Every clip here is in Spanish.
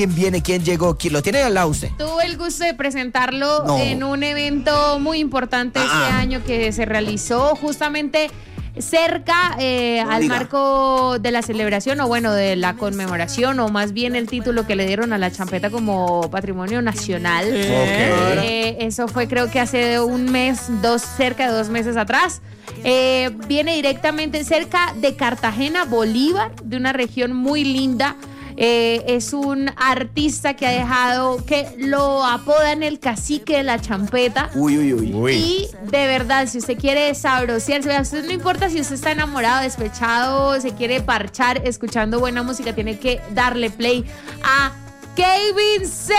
¿Quién viene? ¿Quién llegó? ¿Quién lo tiene al lado usted? Tuve el gusto de presentarlo en un evento muy importante este año que se realizó justamente cerca al marco de la celebración, o bueno, de la conmemoración, o más bien el título que le dieron a la champeta como Patrimonio Nacional. Eso fue, creo que hace un mes, cerca de 2 meses atrás. Viene directamente cerca de Cartagena, Bolívar, de una región muy linda. Es un artista que ha dejado, que lo apodan el cacique de la champeta. Uy. Y de verdad, si usted quiere sabrosearse, a usted no importa si usted está enamorado, despechado, se quiere parchar escuchando buena música, tiene que darle play a Kevin C.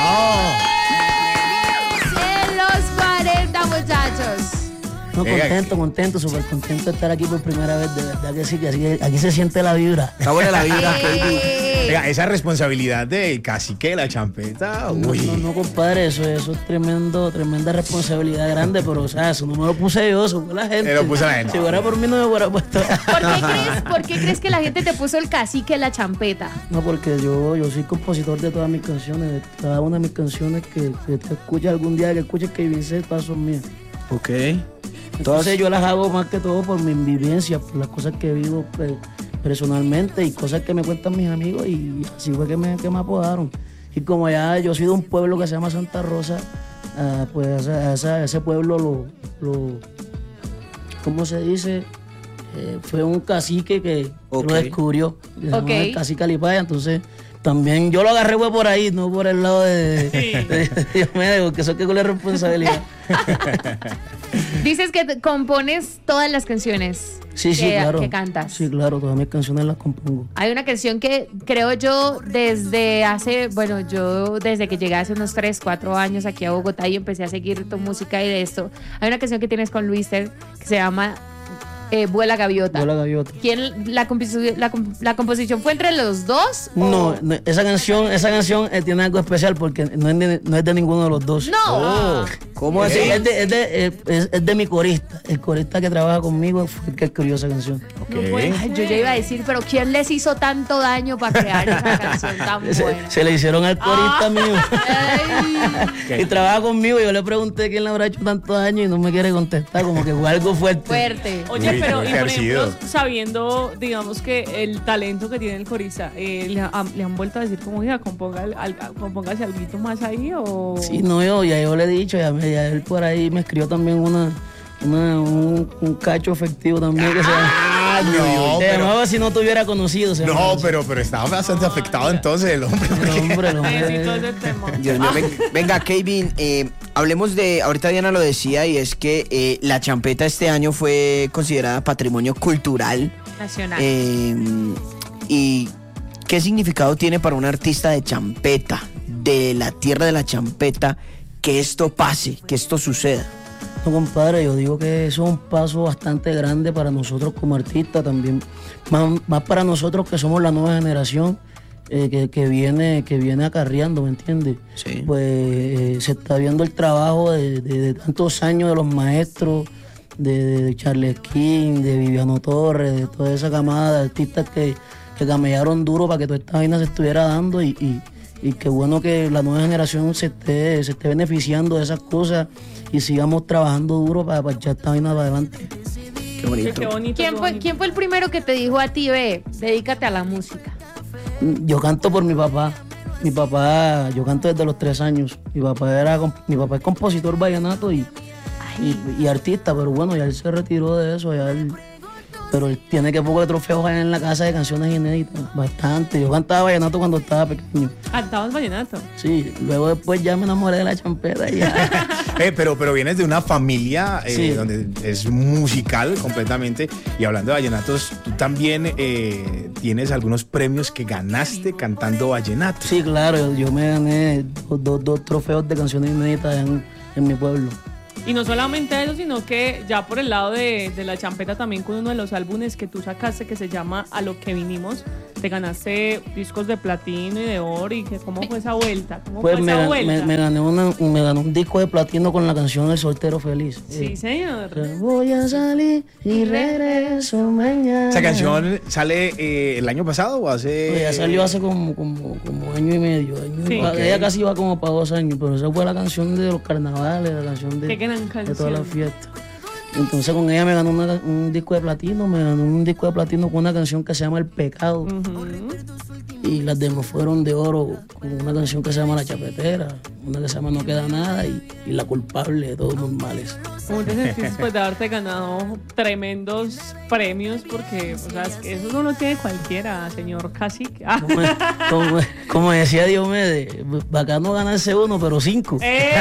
En los 40, muchachos. No, contento, súper contento de estar aquí por primera vez, de verdad que sí, que aquí se siente la vibra. Está buena la vibra, Kevin. Oiga, esa responsabilidad del cacique de la champeta, No, compadre, eso es tremenda responsabilidad grande, pero o sea, eso no me lo puse yo, eso fue la gente. Lo puso la gente. Si fuera por mí no me hubiera puesto. ¿Por qué crees que la gente te puso el cacique de la champeta? No, porque yo soy compositor de todas mis canciones, de cada una de mis canciones que te escuches algún día, que escuches que Vince, todas son mías. Ok. Entonces yo las hago más que todo por mi vivencia, por las cosas que vivo personalmente y cosas que me cuentan mis amigos, y así fue que me apodaron. Y como ya yo soy de un pueblo que se llama Santa Rosa, pues a ese pueblo ¿cómo se dice? Fue un cacique que lo descubrió, se llama el cacique Alipaya, entonces también yo lo agarré fue por ahí, no por el lado de Diomedes, que eso es que con la responsabilidad. Dices que compones todas las canciones claro, que cantas. Sí, claro, todas mis canciones las compongo. Hay una canción que creo yo desde que llegué hace unos 3-4 años aquí a Bogotá y empecé a seguir tu música y de esto. Hay una canción que tienes con Luister que se llama Vuela Gaviota. ¿Quién la composición fue entre los dos? No, esa canción tiene algo especial porque no es de ninguno de los dos. No. ¿Cómo así? Es de mi corista. El corista que trabaja conmigo fue el que escribió esa canción. Ay, yo ya iba a decir, pero ¿quién les hizo tanto daño para crear esa canción tan buena? Se le hicieron al corista mío. Y trabaja conmigo. Yo le pregunté quién le habrá hecho tantos años y no me quiere contestar, como que fue algo fuerte. Oye, pero y por ejemplo, sabiendo, digamos, que el talento que tiene el corista, ¿le han vuelto a decir como, oiga, compóngase algo más ahí o...? Sí, no, yo le he dicho, ya él por ahí me escribió también un cacho efectivo también que se llamaba Si No Te Hubiera Conocido. Pero estaba bastante afectado entonces el hombre. Dios mío, venga, Kevin, hablemos de, ahorita Diana lo decía, y es que la champeta este año fue considerada patrimonio cultural nacional. ¿Y qué significado tiene para un artista de champeta, de la tierra de la champeta, que esto pase, que esto suceda? No, compadre, yo digo que eso es un paso bastante grande para nosotros como artistas también, más para nosotros que somos la nueva generación que viene acarreando, ¿me entiendes? Sí. Pues se está viendo el trabajo de tantos años de los maestros, de Charles King, de Viviano Torres, de toda esa camada de artistas que camellaron duro para que toda esta vaina se estuviera dando y qué bueno que la nueva generación se esté beneficiando de esas cosas y sigamos trabajando duro para echar esta vaina para adelante. Qué bonito. Qué bonito. ¿Quién fue el primero que te dijo a ti, dedícate a la música? Yo canto por mi papá. Mi papá, yo canto desde los 3 años. Mi papá es compositor vallenato y artista, pero bueno, ya él se retiró de eso, pero él tiene que poco de trofeos allá en la casa de canciones inéditas, bastante. Yo cantaba vallenato cuando estaba pequeño. ¿Cantabas vallenato? Sí, luego después ya me enamoré de la champeta y ya. Pero vienes de una familia donde es musical completamente, y hablando de vallenatos, tú también tienes algunos premios que ganaste cantando vallenato. Sí, claro, yo me gané dos trofeos de canciones inéditas en mi pueblo. Y no solamente eso, sino que ya por el lado de la champeta también con uno de los álbumes que tú sacaste que se llama A Lo Que Vinimos, te te ganaste discos de platino y de oro. ¿Y cómo fue esa vuelta? Me gané un disco de platino con la canción El Soltero Feliz. Sí, señor. Voy a salir y regreso mañana. ¿Esa canción sale el año pasado o hace...? Pues ya salió hace como año y medio. Sí. Ella casi va como para 2 años, pero esa fue la canción de los carnavales, la canción de todas las fiestas. Entonces con ella me ganó un disco de platino, con una canción que se llama El Pecado. Y las demás fueron de oro, con una canción que se llama La Chapetera, una que se llama No Queda Nada y La Culpable de Todos los Males. ¿Cómo te sentís después de haberte ganado tremendos premios? Porque, o sea, es que eso no lo tiene cualquiera, señor Cacique. Como decía Diomedes, bacano ganarse 1, pero 5.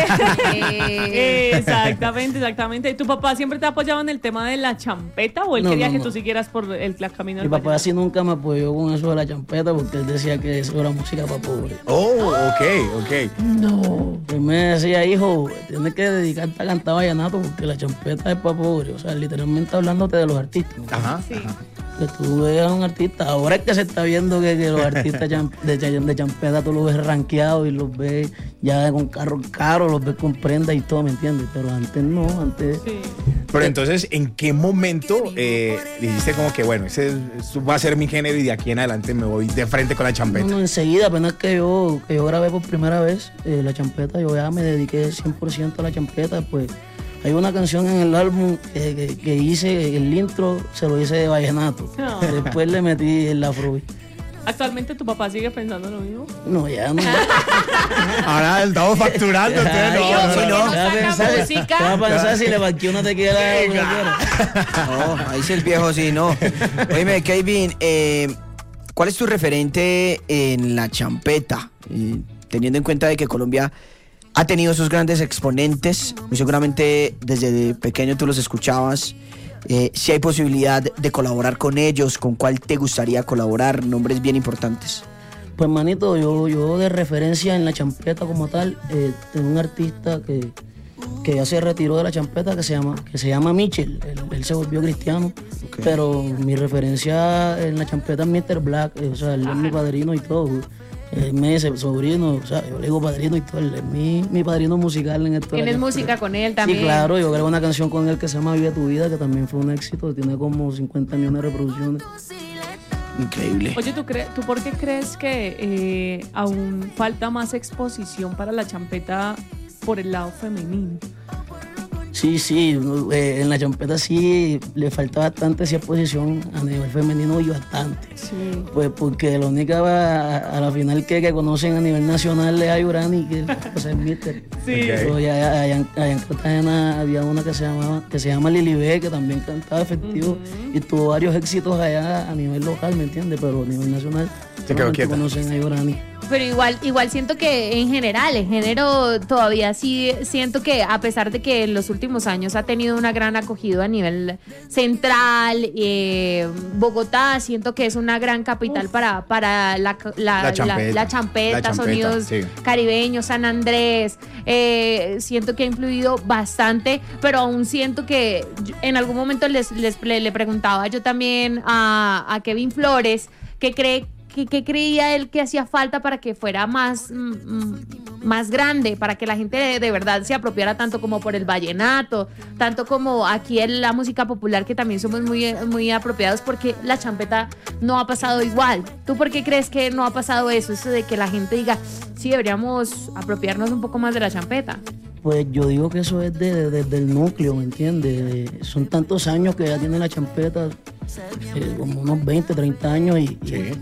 Exactamente. ¿Tu papá siempre te apoyaba en el tema de la champeta o él quería que tú siguieras por el camino del Mi papá así nunca me apoyó con eso de la champeta porque él decía que eso era música para pobres. Oh, ok. No. Él me decía, hijo, tienes que dedicarte a cantar vallenato porque la champeta es para pobres. O sea, literalmente hablándote de los artistas. Ajá. Sí. Que tú veas a un artista, ahora es que se está viendo que los artistas de champeta tú los ves rankeados y los ves ya con carros caros, los ves con prendas y todo, ¿me entiendes? Pero antes no, antes... Sí. Pero entonces, ¿en qué momento dijiste como que, bueno, ese va a ser mi género y de aquí en adelante me voy de frente con la champeta? No, enseguida, apenas que yo grabé por primera vez la champeta, yo ya me dediqué 100% a la champeta, pues... Hay una canción en el álbum que hice, el intro se lo hice de vallenato. No. Después le metí el afro. ¿Actualmente tu papá sigue pensando lo mismo? No, ya no. Ahora estamos facturando. No. ¿Qué va a pensar si le banqué una tequila? No, ahí sí el viejo sí, no. Oíme, Kevin, ¿cuál es tu referente en la champeta? Teniendo en cuenta de que Colombia ha tenido esos grandes exponentes, muy seguramente desde pequeño tú los escuchabas. Si hay posibilidad de colaborar con ellos, ¿con cuál te gustaría colaborar? Nombres bien importantes. Pues manito, yo de referencia en la champeta como tal, tengo un artista que ya se retiró de la champeta que se llama Michel. Él se volvió cristiano, okay. Pero mi referencia en la champeta es Mr. Black, o sea, él es mi padrino y todo. Él me dice sobrino, o sea, yo le digo padrino y todo, él es mi padrino musical en esto. ¿Tienes música con él también? Sí, claro, yo grabé una canción con él que se llama Vive tu Vida, que también fue un éxito, tiene como 50 millones de reproducciones. Increíble. Oye, ¿tú por qué crees que aún falta más exposición para la champeta por el lado femenino? Sí, en la champeta sí le falta bastante esa exposición a nivel femenino y bastante. Sí. Pues porque la única a la final que conocen a nivel nacional es Ayurani, que pues, es Mister. Sí. Okay. Allá en Cartagena había una que se llama Lili B, que también cantaba efectivo y tuvo varios éxitos allá a nivel local, ¿me entiendes? Pero a nivel nacional conocen a Ayurani. Pero igual siento que en general, el género todavía sí siento que a pesar de que en los últimos años ha tenido una gran acogida a nivel central, Bogotá siento que es una gran capital para la champeta, sonidos caribeños, San Andrés, siento que ha influido bastante, pero aún siento que en algún momento le preguntaba yo también a Kevin Flores ¿Qué creía él que hacía falta para que fuera más grande, para que la gente de verdad se apropiara tanto como por el vallenato, tanto como aquí en la música popular, que también somos muy apropiados, porque la champeta no ha pasado igual? ¿Tú por qué crees que no ha pasado eso de que la gente diga, sí, deberíamos apropiarnos un poco más de la champeta? Pues yo digo que eso es desde el núcleo, ¿me entiendes? Son tantos años que ya tiene la champeta, como unos 20, 30 años y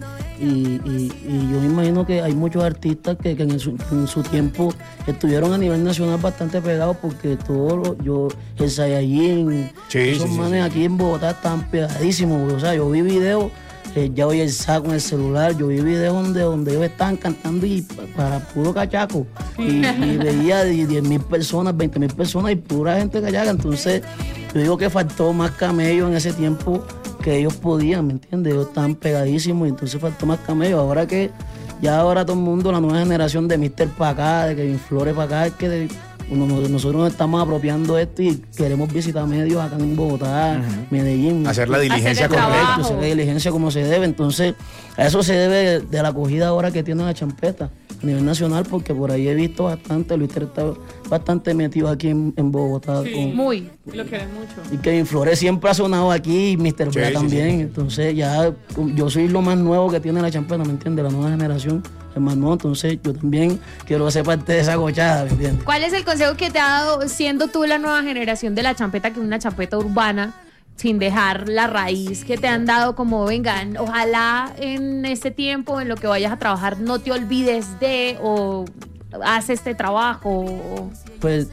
yo me imagino que hay muchos artistas que en su tiempo estuvieron a nivel nacional bastante pegados, porque el Saiyajin, esos manes aquí en Bogotá están pegadísimos, o sea, yo vi videos, ya hoy el saco en el celular, yo vi videos donde ellos estaban cantando y para puro cachaco y veía 10,000 personas, 20,000 personas y pura gente cachaca. Entonces yo digo que faltó más camello en ese tiempo que ellos podían, ¿me entiendes? Ellos estaban pegadísimos y entonces faltó más camello. Ahora todo el mundo, la nueva generación de Mr. para acá, de Kevin Flores para acá, es que nosotros nos estamos apropiando esto y queremos visitar medios acá en Bogotá, Medellín. Hacer la diligencia correcta. Hacer la diligencia como se debe. Entonces, a eso se debe de la acogida ahora que tiene la champeta a nivel nacional, porque por ahí he visto bastante, Luis Ter está bastante metido aquí en Bogotá. Sí, muy, lo quieren mucho. Y Kevin Flores siempre ha sonado aquí, y Mr. Bra también. Entonces ya yo soy lo más nuevo que tiene la champeta, ¿me entiendes? La nueva generación, el más nuevo. Entonces yo también quiero ser parte de esa gochada, ¿me entiendes? ¿Cuál es el consejo que te ha dado, siendo tú la nueva generación de la champeta, que es una champeta urbana, sin dejar la raíz, que te han dado como, vengan, ojalá en este tiempo en lo que vayas a trabajar no te olvides de, o haz este trabajo? Pues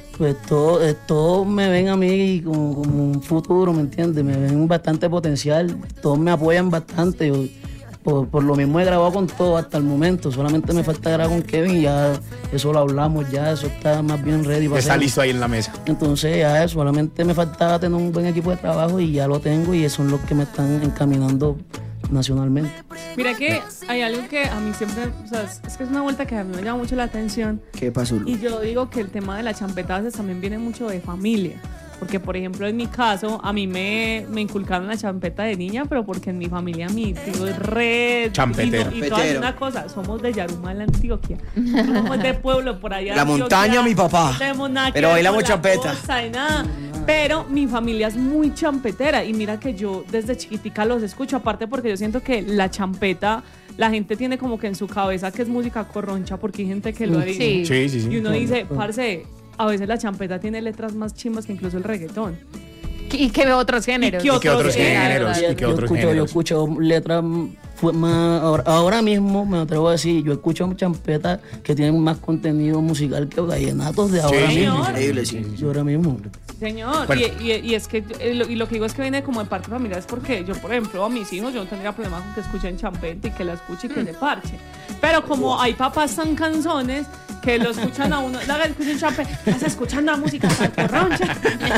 todo me ven a mí como un futuro, ¿me entiendes? Me ven bastante potencial, todos me apoyan bastante. Por lo mismo he grabado con todo hasta el momento, solamente me falta grabar con Kevin y ya eso lo hablamos, ya eso está más bien ready. Está listo ahí en la mesa. Entonces ya solamente me faltaba tener un buen equipo de trabajo y ya lo tengo, y eso es lo que me están encaminando nacionalmente. Mira que hay algo que a mí siempre, o sea, es que es una vuelta que a mí me llama mucho la atención. ¿Qué pasó? Y yo digo que el tema de la champeta a veces también viene mucho de familia. Porque, por ejemplo, en mi caso, a mí me inculcaron la champeta de niña, pero porque en mi familia mi tío es re champetero. Y toda una cosa, somos de Yaruma, la Antioquia. Somos de pueblo, por allá. La montaña, mi papá. No tenemos nada pero bailamos champeta. Nada. Pero mi familia es muy champetera. Y mira que yo desde chiquitica los escucho. Aparte porque yo siento que la champeta, la gente tiene como que en su cabeza que es música corroncha, porque hay gente que lo ha dicho. Sí. Y uno dice, parce, a veces la champeta tiene letras más chimbas que incluso el reggaetón. ¿Y qué otros géneros? ¿Y qué otros géneros? Yo escucho letras más, ahora mismo me atrevo a decir, yo escucho champetas que tienen más contenido musical que vallenatos de ahora mismo. Increíble, sí. Yo ahora mismo. Señor, bueno. y es que y lo que digo es que viene como de parte familiar, es porque yo, por ejemplo, a mis hijos yo no tendría problema con que escuchen champeta y que la escuchen y que le parche. Pero como hay papás tan canzones que lo escuchan a uno, la escuchan champeta, estás escuchando la música tan corroncha.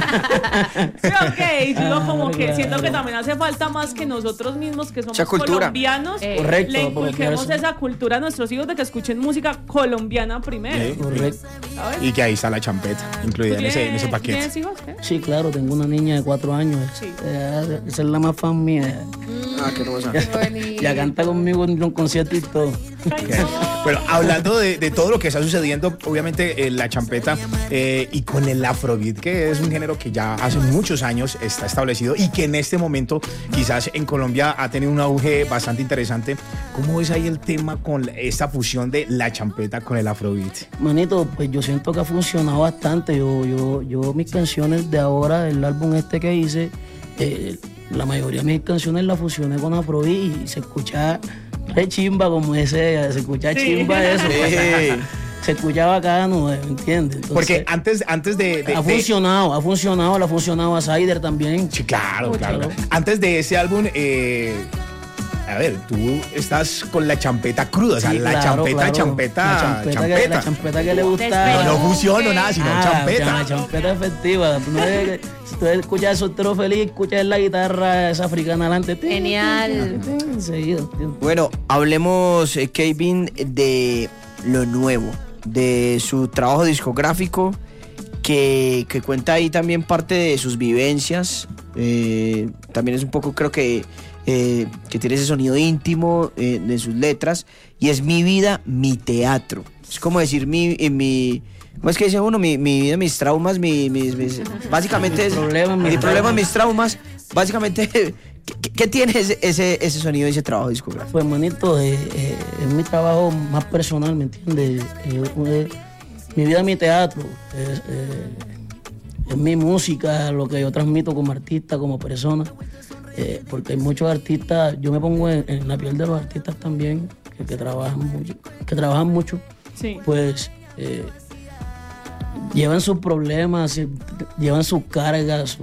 Sí, ok, y digo como que siento que también hace falta más que nosotros mismos, que somos colombianos, correcto, le inculquemos esa cultura a nuestros hijos de que escuchen música colombiana primero. Correcto. ¿Sabes? Y que ahí está la champeta incluida en ese paquete. ¿Tienes hijos? ¿Qué? Sí, claro, tengo una niña de 4 años. Sí. Esa es la más fan mía. Qué hermosa. Ya canta conmigo en un concierto y todo. Bueno, hablando de todo lo que está sucediendo, obviamente la champeta y con el afrobeat, que es un género que ya hace muchos años está establecido y que en este momento quizás en Colombia ha tenido un auge bastante interesante. ¿Cómo ves ahí el tema con esta fusión de la champeta con el afrobeat? Manito, pues yo siento que ha funcionado bastante. Yo mis canciones de ahora, el álbum este que hice, la mayoría de mis canciones las fusioné con afrobeat y se escucha re chimba, como ese, se escucha chimba eso. Sí. Se escucha bacano, ¿me entiendes? Entonces, porque antes de ha funcionado, le ha funcionado a Sider también. Sí, claro. Antes de ese álbum, a ver, tú estás con la champeta cruda, o sea, sí, la champeta. La champeta que le gusta. No fusiona nada, sino champeta. La champeta efectiva. Si tú escuchas Soltero Feliz, escuchas la guitarra esa africana adelante. Genial. Enseguida. Bueno, hablemos, Kevin, de lo nuevo, de su trabajo discográfico, que cuenta ahí también parte de sus vivencias. También es un poco, creo que tiene ese sonido íntimo de sus letras, y es Mi Vida, Mi Teatro. Es como decir ¿cómo es que dice uno? Mi vida, mis traumas, básicamente es mi problema, mis traumas. Básicamente, ¿qué tiene ese sonido y ese trabajo discográfico? Pues, manito, es mi trabajo más personal, ¿me entiendes? Mi vida, mi teatro. Es mi música, lo que yo transmito como artista, como persona. Porque hay muchos artistas, yo me pongo en la piel de los artistas también, que trabajan mucho, sí. Pues llevan sus problemas, llevan sus cargas,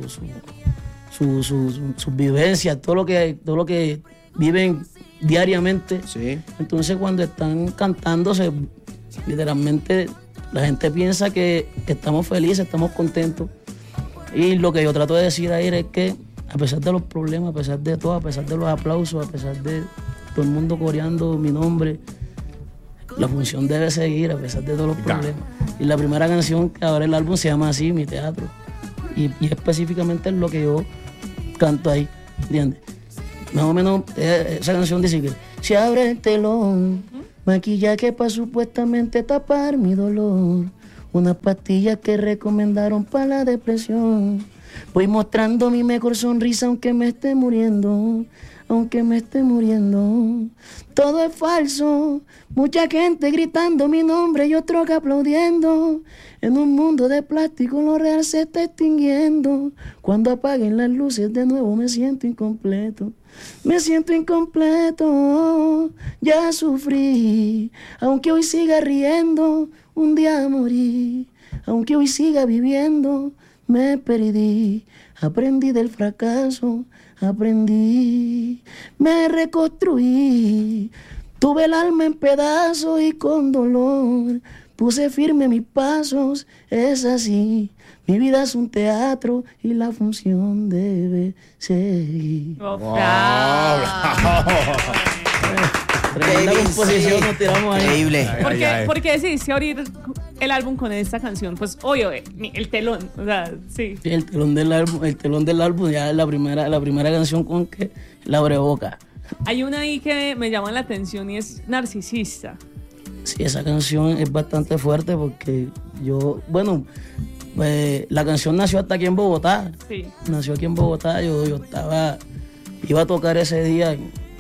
sus vivencias, todo lo que viven diariamente. Sí. Entonces cuando están cantándose, literalmente la gente piensa que estamos felices, estamos contentos. Y lo que yo trato de decir ahí es que a pesar de los problemas, a pesar de todo, a pesar de los aplausos, a pesar de todo el mundo coreando mi nombre, la función debe seguir a pesar de todos los problemas. Y la primera canción que abre el álbum se llama así, Mi Teatro. Y específicamente es lo que yo canto ahí, ¿entiendes? Más o menos esa canción dice que se abre el telón, maquillaje para supuestamente tapar mi dolor, unas pastillas que recomendaron para la depresión. Voy mostrando mi mejor sonrisa aunque me esté muriendo, aunque me esté muriendo. Todo es falso, mucha gente gritando mi nombre y otros aplaudiendo. En un mundo de plástico lo real se está extinguiendo. Cuando apaguen las luces de nuevo me siento incompleto. Me siento incompleto, ya sufrí. Aunque hoy siga riendo, un día morí. Aunque hoy siga viviendo, me perdí. Aprendí del fracaso, aprendí, me reconstruí. Tuve el alma en pedazos y con dolor puse firme mis pasos, es así. Mi vida es un teatro y la función debe seguir. ¡Bravo! Tremenda composición, nos tiramos ahí. Increíble. ¿Por qué decidiste abrir el álbum con esta canción? Pues obvio, el telón, o sea, sí. Sí, el telón del álbum ya es la primera canción con que la abre boca. Hay una ahí que me llama la atención y es Narcisista. Sí, esa canción es bastante fuerte porque la canción nació hasta aquí en Bogotá. Sí. Nació aquí en Bogotá, yo iba a tocar ese día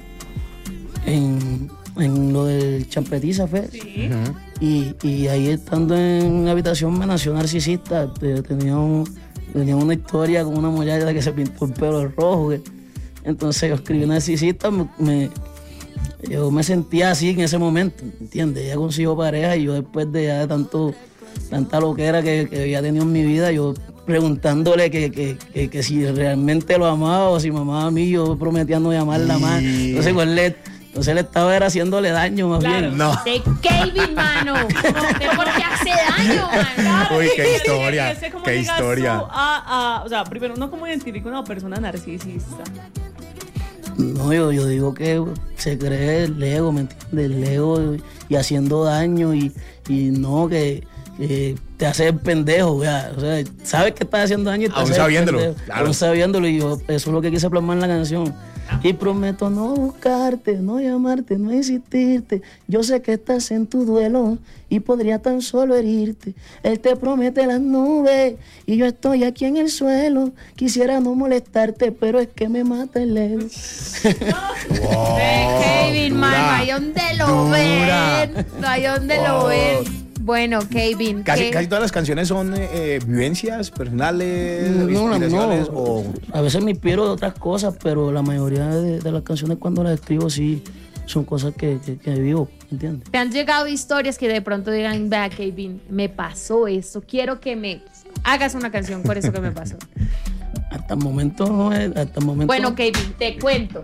en lo del Champetiza Fest. Sí. Y ahí estando en una habitación me nació Narcisista. Tenía una historia con una muchacha que se pintó el pelo rojo. Entonces yo escribí Narcisista, yo me sentía así en ese momento, ¿entiendes? Ella consiguió pareja y yo después de tanta loquera que había tenido en mi vida, yo preguntándole que si realmente lo amaba o si me amaba a mí, yo prometía no llamarla más. Entonces él estaba haciéndole daño más bien. No. De Kevin, mano. De porque hace daño, mano. Uy, qué historia. ¿Cómo Qué llegas historia. tú o sea, primero, uno cómo identifica a una persona narcisista. No, yo digo que se cree el ego, ¿me entiendes? El ego y haciendo daño y no que te hace el pendejo, ¿ya? O sea, sabes que estás haciendo daño y te Aún haces sabiéndolo, el pendejo. claro. Aún sabiéndolo, y eso es lo que quise plasmar en la canción. Y prometo no buscarte, no llamarte, no insistirte. Yo sé que estás en tu duelo y podría tan solo herirte. Él te promete las nubes y yo estoy aquí en el suelo. Quisiera no molestarte, pero es que me mata el ego. Wow, De Kevin, dura, mano. Ahí donde lo dura. ven. Ahí donde lo ven. Bueno, Kevin. Casi todas las canciones son vivencias personales, inspiraciones o... A veces me inspiro de otras cosas, pero la mayoría de las canciones cuando las escribo sí son cosas que vivo, ¿entiendes? ¿Te han llegado historias que de pronto digan, vea, Kevin, me pasó esto, quiero que me hagas una canción por eso que me pasó? Hasta el momento no es, Bueno, Kevin, te cuento.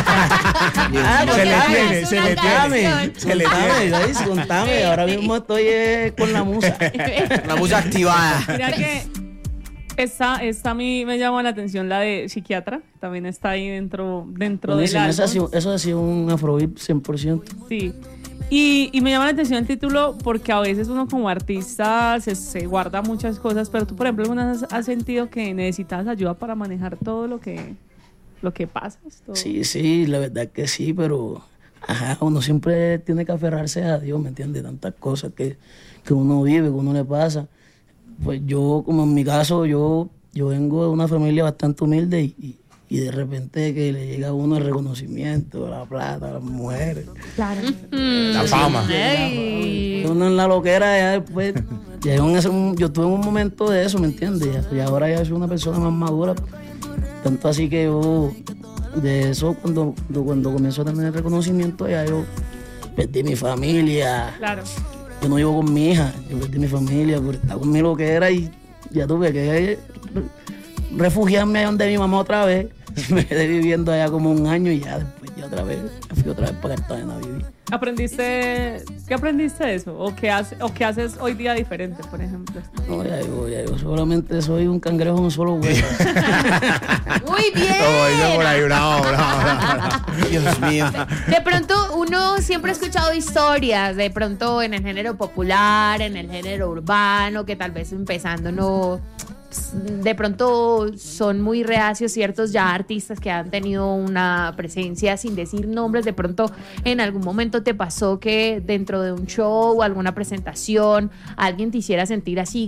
Se le tiene. Contame, ahora mismo estoy con la musa. La musa activada. Mira que esta a mí me llama la atención, la de Psiquiatra. También está ahí dentro del álbum. Eso ha sido un afrobeat 100%. Sí. Y me llama la atención el título porque a veces uno como artista se guarda muchas cosas, pero tú, por ejemplo, ¿alguna vez has sentido que necesitas ayuda para manejar todo lo que pasas? Todo? Sí, la verdad que sí, pero uno siempre tiene que aferrarse a Dios, ¿me entiendes? Tantas cosas que uno vive, que uno le pasa. Pues yo, como en mi caso, yo vengo de una familia bastante humilde y de repente que le llega a uno el reconocimiento, la plata, las mujeres. Claro. La fama. Uno en la loquera ya después, yo estuve en un momento de eso, ¿me entiendes? Y ahora ya soy una persona más madura. Tanto así que yo, de eso, cuando comienzo a tener el reconocimiento, ya yo perdí mi familia. Claro. Yo no vivo con mi hija, yo perdí mi familia por estar con mi loquera y ya tuve que refugiarme allá donde mi mamá otra vez. Me quedé viviendo allá como un año y ya después ya otra vez para Cartagena a vivir. ¿Qué aprendiste de eso? ¿O qué haces hoy día diferente, por ejemplo? No, ya digo, solamente soy un cangrejo en un solo huevo. Muy bien. Por ahí, bravo. Dios mío. De pronto uno siempre ha escuchado historias, de pronto en el género popular, en el género urbano, que tal vez empezando no... De pronto son muy reacios ciertos ya artistas que han tenido una presencia sin decir nombres. De pronto en algún momento te pasó que dentro de un show o alguna presentación alguien te hiciera sentir así